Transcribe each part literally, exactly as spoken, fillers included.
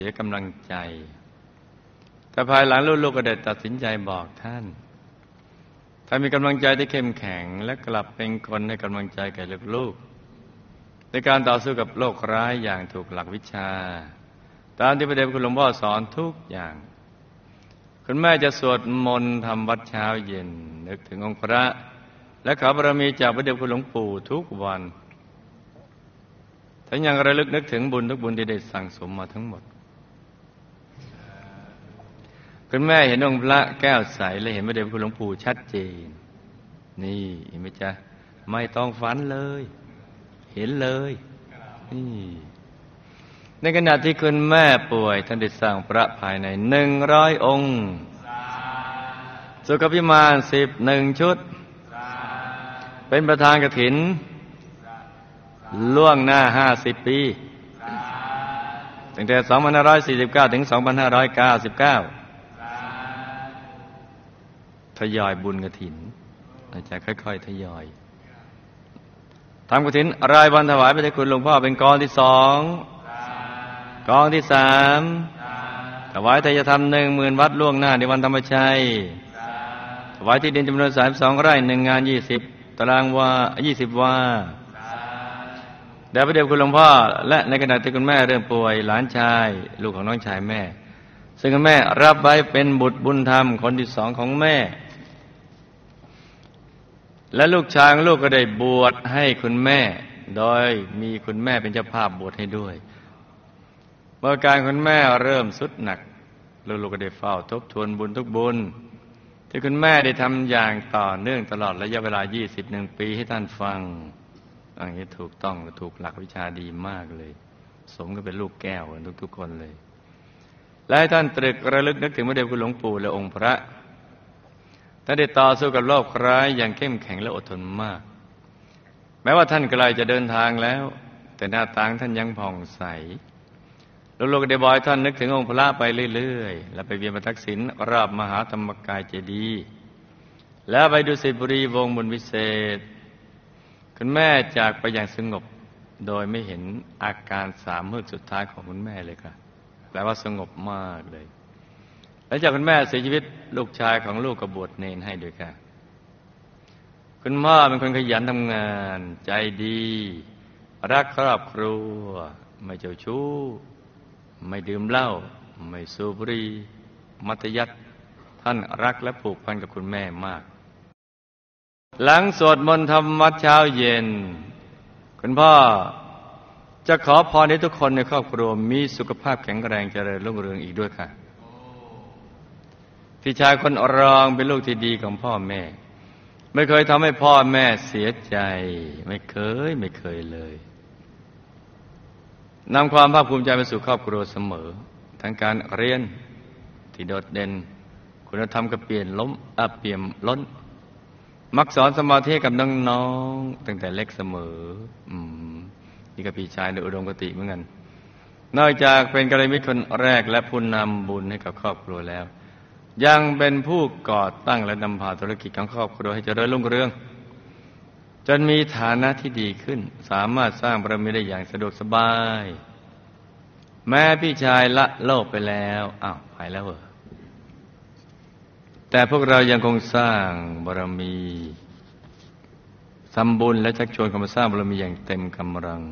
เสียกำลังใจแต่ภายหลังลูกๆก็ได้ตัดสินใจบอกท่านถ้ามีกำลังใจที่เข้มแข็งและกลับเป็นคนให้กำลังใจแก่ลูกๆในการต่อสู้กับโรคร้ายอย่างถูกหลักวิชาตามที่พระเดชพระคุณหลวงพ่อสอนทุกอย่างคุณแม่จะสวดมนต์ทำวัดเช้าเย็นนึกถึงองค์พระและขอบารมีจากพระเดชพระคุณหลวงปู่ทุกวันทั้งยังระลึกนึกถึงบุญทุกบุญที่ได้สั่งสมมาทั้งหมดคุณแม่เห็นองค์พระแก้วใสและเห็นพระเดชพระคุณหลวงปู่ชัดเจนนี่เห็นไหมจ๊ะไม่ต้องฝันเลยเห็นเลยนี่ในขณะที่คุณแม่ป่วยท่านได้สร้างพระภายในหนึ่งร้อยองค์สุขภิมานสิบหนึ่งชุดเป็นประธานกฐินล่วงหน้าห้าสิบปีตั้งแต่สองพันห้าร้อยสี่สิบเก้าถึงสองพันห้าร้อยเก้าสิบเก้าทยอยบุญกฐินอาจจะค่อยๆทยอยทำกฐินรายวันถวายพระเดชคุณหลวงพ่อเป็นกองที่สองกองที่สามถวายทายธรรมหนึ่งหมื่นวัดล่วงหน้าในวันธรรมชัยถวายที่ดินจำนวนสามสิบสองไร่หนึ่งงานยี่สิบตารางวายี่สิบวาแด่พระเดชคุณหลวงพ่อและในขณะที่คุณแม่เริ่มป่วยหลานชายลูกของน้องชายแม่ซึ่งคุณแม่รับไว้เป็นบุตรบุญธรรมคนที่สองของแม่และลูกชายของลูกก็ได้บวชให้คุณแม่โดยมีคุณแม่เป็นเจ้าภาพบวชให้ด้วยเมื่อการคุณแม่เริ่มสุดหนักลูกๆก็ได้เฝ้าทบทวนบุญทุกบุญที่คุณแม่ได้ทำอย่างต่อเนื่องตลอดระยะเวลายี่สิบเอ็ดปีให้ท่านฟังอย่างนี้ถูกต้องและถูกหลักวิชาดีมากเลยสมก็เป็นลูกแก้วกันทุกๆคนเลยและให้ท่านตรึกระลึกนึกถึงพระเดชคุณหลวงปู่และองค์พระท่านได้ต่อสู้กับโรคร้ายอย่างเข้มแข็งและอดทนมากแม้ว่าท่านไกลจะเดินทางแล้วแต่หน้าตาท่านยังผ่องใสลูกๆได้บอกท่านนึกถึงองค์พระไปเรื่อยๆและไปเวียนประทักษิณรอบมหาธรรมกายเจดีย์แล้วไปดุสิตบุรีวงบุญวิเศษคุณแม่จากไปอย่างสงบโดยไม่เห็นอาการสามมื้อสุดท้ายของคุณแม่เลยค่ะแปลว่าสงบมากเลยหลังจากคุณแม่เสียชีวิตลูกชายของลูกก็บวชเนรให้ด้วยค่ะคุณพ่อเป็นคนขยันทำงานใจดีรักครอบครัวไม่เจ้าชู้ไม่ดื่มเหล้าไม่สูบบุหรี่มัธยัสถ์ท่านรักและผูกพันกับคุณแม่มากหลังสวดมนต์ทำวัดเช้าเย็นคุณพ่อจะขอพรให้ทุกคนในครอบครัวมีสุขภาพแข็งแรงเจริญรุ่งเรืองอีกด้วยค่ะพี่ชายคนรองเป็นลูกที่ดีของพ่อแม่ไม่เคยทำให้พ่อแม่เสียใจไม่เคยไม่เคยเลยนำความภาคภูมิใจไปสู่ครอบครัวเสมอทั้งการเรียนที่โดดเด่นคุณธรรมก็เปลี่ยนล้มอ่ะเปี่ยมล้นมักสอนสมาธิกับน้องๆตั้งแต่เล็กเสมออืมนี่ก็พี่ชายในอุดมคติเหมือนกันนอกจากเป็นกัลยาณมิตรคนแรกและผู้นำบุญให้กับครอบครัวแล้วยังเป็นผู้ก่อตั้งและนำพาธุรกิจของครอบครัวให้เจริญรุ่งเรืองจนมีฐานะที่ดีขึ้นสามารถสร้างบารมีได้อย่างสะดวกสบายแม้พี่ชายละโลกไปแล้วอ้าวไปแล้วเหรอแต่พวกเรายังคงสร้างบารมีทำบุญและชักชวนกันมาสร้างบารมีอย่างเต็มกำลัง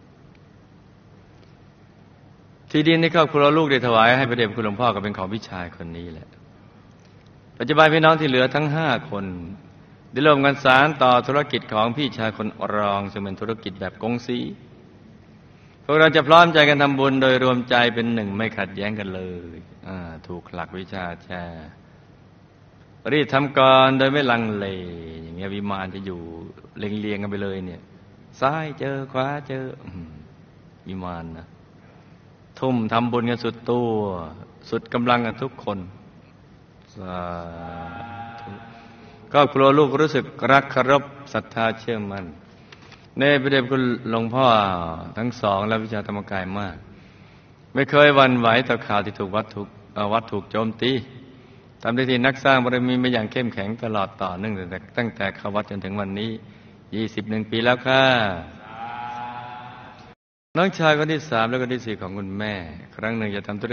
ที่ดินในครอบครัวลูกได้ถวายให้พระเดชคุณหลวงพ่อก็เป็นของพี่ชายคนนี้แหละปัจจุบันพี่น้องที่เหลือทั้งห้าคนได้ร่วมกันสานต่อธุรกิจของพี่ชายคนรองซึ่งเป็นธุรกิจแบบกงสีพวกเราจะพร้อมใจกันทำบุญโดยรวมใจเป็นหนึ่งไม่ขัดแย้งกันเลยอ่าถูกหลักวิชาแช่รีบทำก่อนโดยไม่ลังเลอย่างเงี้ยวิมานจะอยู่เรียงๆกันไปเลยเนี่ยซ้ายเจอขวาเจอวิมานนะทุ่มทำบุญกันสุดตัวสุดกำลังกันทุกคนสาธุครอบครัวลูกรู้สึกรักเคารพศรัทธาเชื่อมั่นในพระเดชคุณหลวงพ่อทั้งสองและวิชาธรรมกายมากไม่เคยหวั่นไหวต่อข่าวที่ถูกวัดถูกวัดถูกโจมตีทำได้ที่นักสร้างบารมีมาอย่างเข้มแข็งตลอดต่อเนื่องตั้งแต่ตั้งแต่เข้าวัดจนถึงวันนี้ยี่สิบเอ็ดปีแล้วค่ะน้องชายคนที่สามและคนที่สี่ของคุณแม่ครั้งหนึ่งจะทำธุร